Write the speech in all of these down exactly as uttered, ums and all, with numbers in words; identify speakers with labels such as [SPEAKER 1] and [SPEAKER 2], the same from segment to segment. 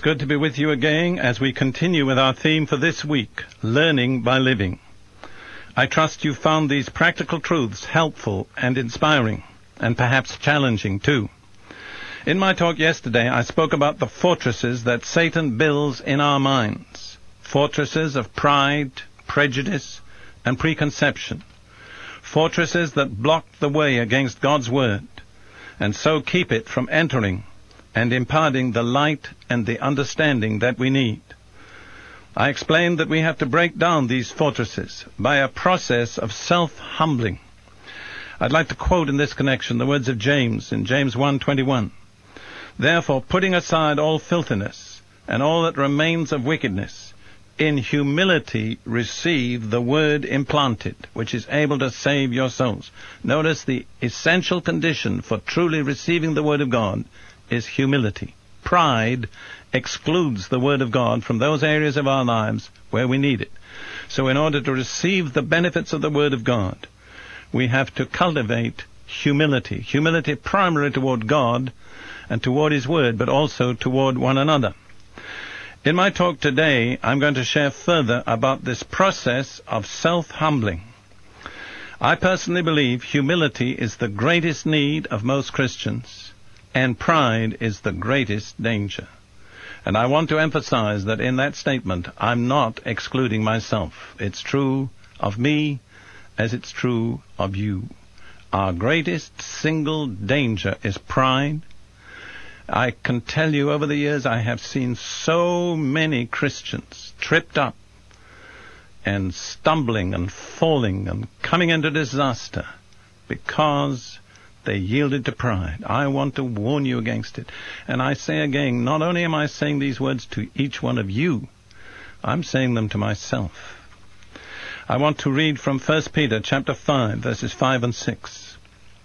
[SPEAKER 1] good to be with you again as we continue with our theme for this week, Learning by Living. I trust you found these practical truths helpful and inspiring, and perhaps challenging too. In my talk yesterday, I spoke about the fortresses that Satan builds in our minds, fortresses of pride, prejudice, and preconception, fortresses that block the way against God's Word, and so keep it from entering and imparting the light and the understanding that we need. I explained that we have to break down these fortresses by a process of self-humbling. I'd like to quote in this connection the words of James in James one twenty-one. Therefore, putting aside all filthiness and all that remains of wickedness, in humility receive the word implanted, which is able to save your souls. Notice the essential condition for truly receiving the word of God is humility. Pride excludes the Word of God from those areas of our lives where we need it. So in order to receive the benefits of the Word of God, we have to cultivate humility. Humility primarily toward God and toward His Word, but also toward one another. In my talk today, I'm going to share further about this process of self-humbling. I personally believe humility is the greatest need of most Christians, and pride is the greatest danger. And I want to emphasize that in that statement, I'm not excluding myself. It's true of me as it's true of you. Our greatest single danger is pride. I can tell you over the years I have seen so many Christians tripped up and stumbling and falling and coming into disaster because they yielded to pride. I want to warn you against it. And I say again, not only am I saying these words to each one of you, I'm saying them to myself. I want to read from First Peter chapter five, verses five and six.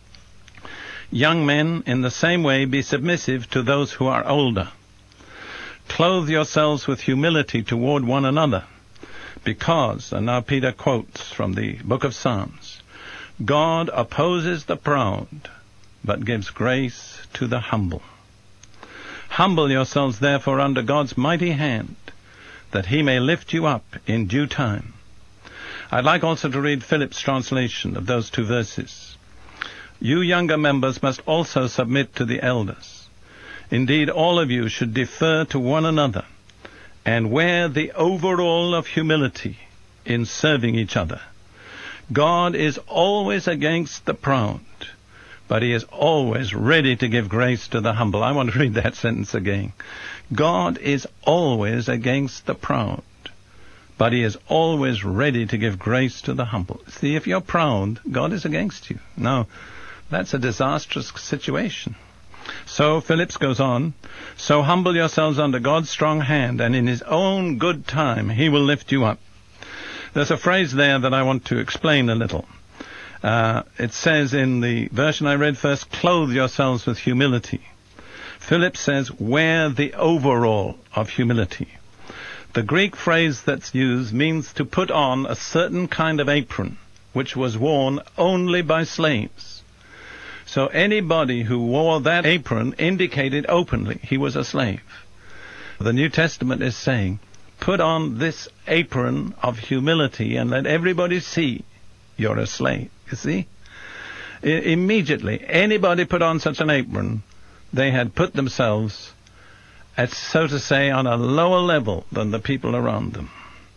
[SPEAKER 1] Young men, in the same way, be submissive to those who are older. Clothe yourselves with humility toward one another, because, and now Peter quotes from the book of Psalms, God opposes the proud, but gives grace to the humble. Humble yourselves, therefore, under God's mighty hand, that He may lift you up in due time. I'd like also to read Philip's translation of those two verses. You younger members must also submit to the elders. Indeed, all of you should defer to one another, and wear the overall of humility in serving each other. God is always against the proud, but He is always ready to give grace to the humble. I want to read that sentence again. God is always against the proud, but He is always ready to give grace to the humble. See, if you're proud, God is against you. Now, that's a disastrous situation. So Phillips goes on, so humble yourselves under God's strong hand, and in His own good time He will lift you up. There's a phrase there that I want to explain a little. Uh, it says in the version I read first, clothe yourselves with humility. Phillips says, wear the overall of humility. The Greek phrase that's used means to put on a certain kind of apron, which was worn only by slaves. So anybody who wore that apron indicated openly he was a slave. The New Testament is saying, put on this apron of humility and let everybody see you're a slave. You see? I- immediately, anybody put on such an apron, they had put themselves, at, so to say, on a lower level than the people around them.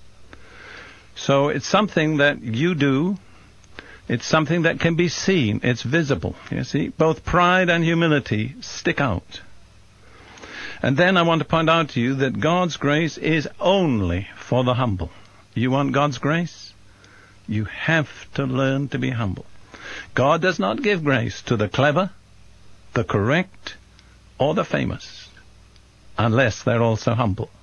[SPEAKER 1] So it's something that you do. It's something that can be seen. It's visible. You see? Both pride and humility stick out. And then I want to point out to you that God's grace is only for the humble. You want God's grace? You have to learn to be humble. God does not give grace to the clever, the correct, or the famous, unless they're also humble.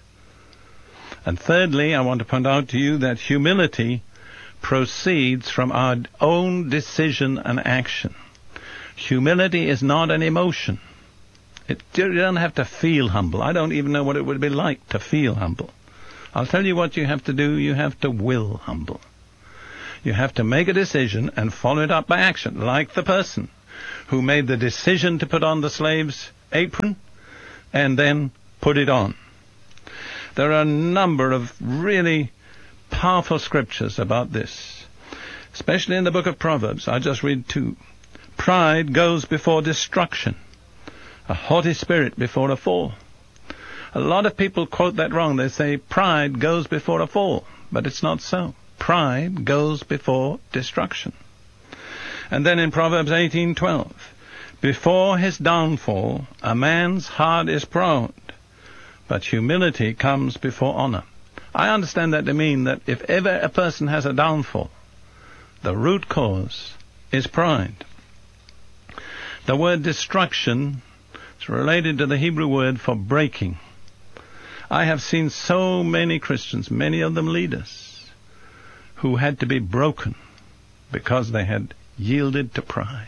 [SPEAKER 1] And thirdly, I want to point out to you that humility proceeds from our own decision and action. Humility is not an emotion. It, you don't have to feel humble. I don't even know what it would be like to feel humble. I'll tell you what you have to do. You have to will humble. You have to make a decision and follow it up by action, like the person who made the decision to put on the slave's apron and then put it on. There are a number of really powerful scriptures about this, especially in the book of Proverbs. I just read two. Pride goes before destruction, a haughty spirit before a fall. A lot of people quote that wrong. They say pride goes before a fall, but it's not so. Pride goes before destruction. And then in Proverbs eighteen twelve, before his downfall, a man's heart is proud, but humility comes before honor. I understand that to mean that if ever a person has a downfall, the root cause is pride. The word destruction is related to the Hebrew word for breaking. I have seen so many Christians, many of them leaders, who had to be broken because they had yielded to pride.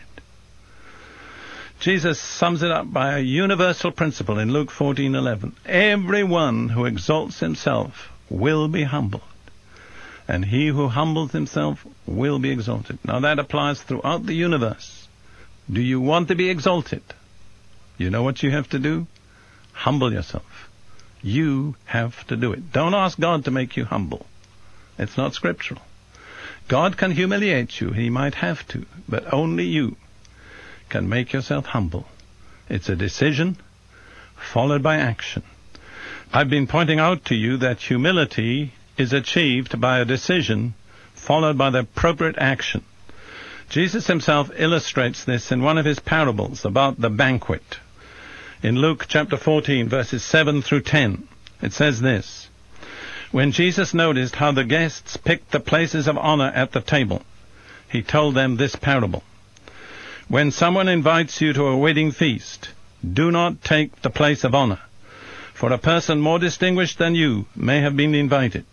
[SPEAKER 1] Jesus sums it up by a universal principle in Luke fourteen eleven. Everyone who exalts himself will be humbled, and he who humbles himself will be exalted. Now that applies throughout the universe. Do you want to be exalted? You know what you have to do? Humble yourself. You have to do it. Don't ask God to make you humble. It's not scriptural. God can humiliate you. He might have to, but only you can make yourself humble. It's a decision followed by action. I've been pointing out to you that humility is achieved by a decision followed by the appropriate action. Jesus himself illustrates this in one of his parables about the banquet. In Luke chapter fourteen, verses seven through ten, it says this: When Jesus noticed how the guests picked the places of honor at the table, he told them this parable. When someone invites you to a wedding feast, do not take the place of honor, for a person more distinguished than you may have been invited.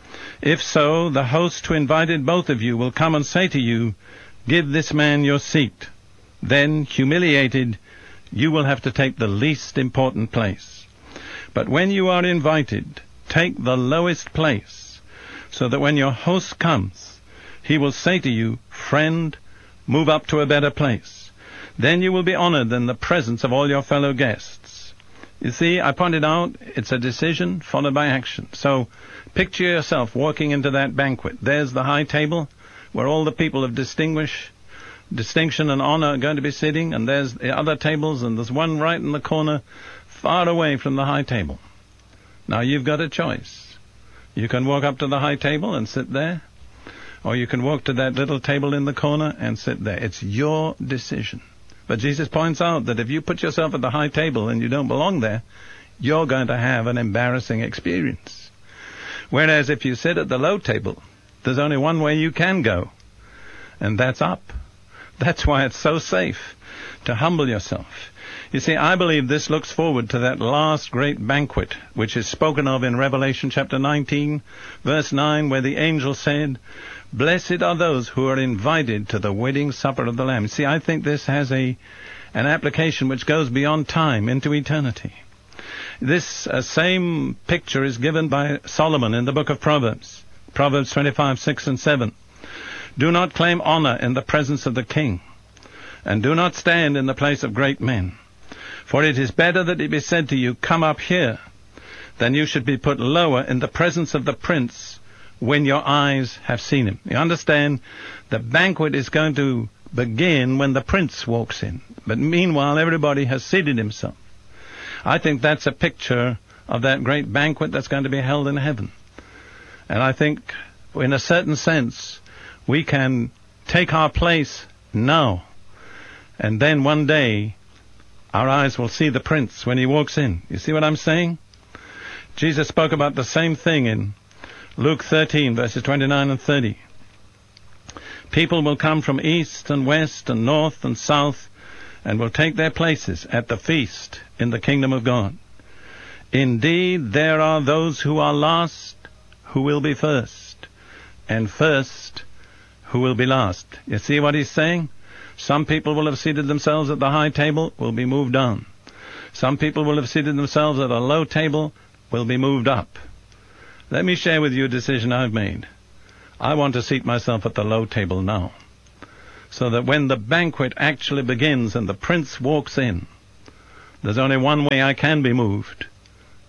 [SPEAKER 1] If so, the host who invited both of you will come and say to you, give this man your seat. Then, humiliated, you will have to take the least important place. But when you are invited, take the lowest place, so that when your host comes, he will say to you, friend, move up to a better place. Then you will be honored in the presence of all your fellow guests. You see, I pointed out, it's a decision followed by action. So, picture yourself walking into that banquet. There's the high table, where all the people of distinguish, distinction and honor are going to be sitting, and there's the other tables, and there's one right in the corner, far away from the high table. Now you've got a choice. You can walk up to the high table and sit there, or you can walk to that little table in the corner and sit there. It's your decision. But Jesus points out that if you put yourself at the high table and you don't belong there, you're going to have an embarrassing experience. Whereas if you sit at the low table, there's only one way you can go, and that's up. That's why it's so safe to humble yourself. You see, I believe this looks forward to that last great banquet, which is spoken of in Revelation chapter nineteen, verse nine, where the angel said, blessed are those who are invited to the wedding supper of the Lamb. See, I think this has a an application which goes beyond time into eternity. This uh, same picture is given by Solomon in the book of Proverbs. Proverbs twenty-five, six and seven. Do not claim honor in the presence of the king, and do not stand in the place of great men. For it is better that it be said to you, come up here, than you should be put lower in the presence of the prince when your eyes have seen him. You understand? The banquet is going to begin when the prince walks in. But meanwhile, everybody has seated himself. I think that's a picture of that great banquet that's going to be held in heaven. And I think, in a certain sense, we can take our place now. And then one day, our eyes will see the prince when he walks in. You see what I'm saying? Jesus spoke about the same thing in Luke thirteen, verses twenty-nine and thirty. People will come from east and west and north and south and will take their places at the feast in the kingdom of God. Indeed, there are those who are last who will be first, and first who will be last. You see what he's saying? Some people will have seated themselves at the high table, will be moved on. Some people will have seated themselves at a low table, will be moved up. Let me share with you a decision I've made. I want to seat myself at the low table now, so that when the banquet actually begins and the prince walks in, there's only one way I can be moved,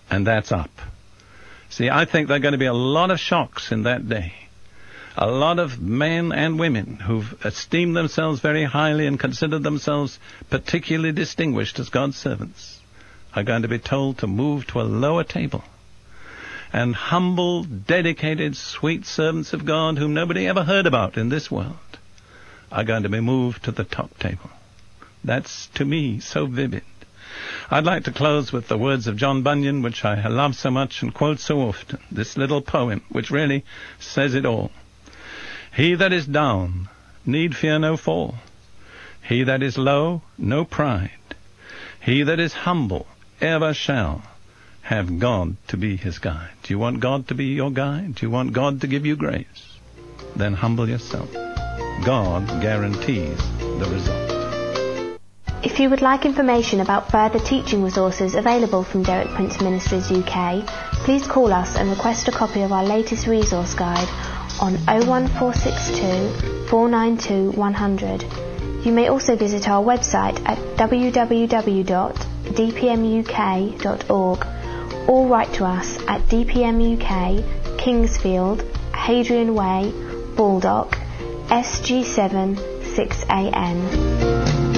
[SPEAKER 1] and that's up. See, I think there are going to be a lot of shocks in that day. A lot of men and women who've esteemed themselves very highly and considered themselves particularly distinguished as God's servants are going to be told to move to a lower table. And humble, dedicated, sweet servants of God whom nobody ever heard about in this world are going to be moved to the top table. That's, to me, so vivid. I'd like to close with the words of John Bunyan, which I love so much and quote so often, this little poem, which really says it all. He that is down need fear no fall. He that is low, no pride. He that is humble ever shall have God to be his guide. Do you want God to be your guide? Do you want God to give you grace? Then humble yourself. God guarantees the result.
[SPEAKER 2] If you would like information about further teaching resources available from Derek Prince Ministries U K, please call us and request a copy of our latest resource guide on oh one four six two, four nine two, one hundred. You may also visit our website at w w w dot d p m u k dot org or write to us at D P M U K, Kingsfield, Hadrian Way, Baldock, S G seven six A N.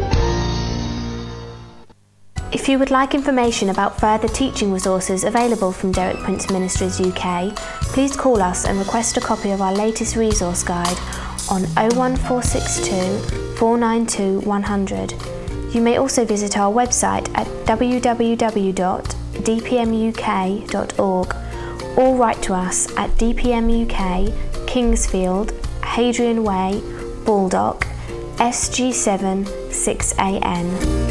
[SPEAKER 2] If you would like information about further teaching resources available from Derek Prince Ministries U K, please call us and request a copy of our latest resource guide on oh one four six two, four nine two, one hundred. You may also visit our website at w w w dot d p m u k dot org or write to us at D P M U K, Kingsfield, Hadrian Way, Baldock, S G seven six A N.